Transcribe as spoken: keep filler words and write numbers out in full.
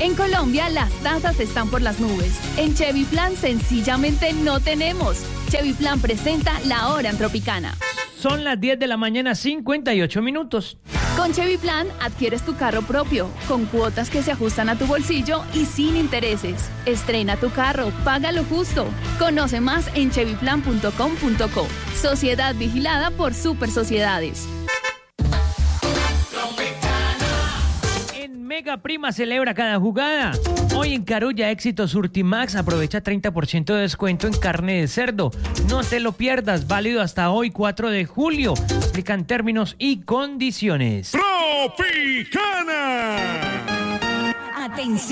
En Colombia las tasas están por las nubes. En Chevy Plan sencillamente no tenemos. Chevy Plan presenta La Hora en Tropicana. Son las diez de la mañana, cincuenta y ocho minutos. Con Chevy Plan adquieres tu carro propio, con cuotas que se ajustan a tu bolsillo y sin intereses. Estrena tu carro, paga lo justo. Conoce más en chevy plan punto com punto co. Sociedad vigilada por Super Sociedades. Mega Prima celebra cada jugada. Hoy en Carulla Éxitos Surtimax aprovecha treinta por ciento de descuento en carne de cerdo. No te lo pierdas, válido hasta hoy cuatro de julio. Aplican términos y condiciones. Tropicana. Atención.